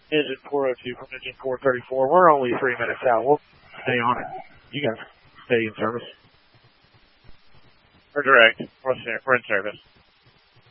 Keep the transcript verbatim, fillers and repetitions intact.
Engine four oh two from engine four thirty-four. We're only three minutes out. We'll stay on it. You guys stay in service. We're direct. We're, we're in service.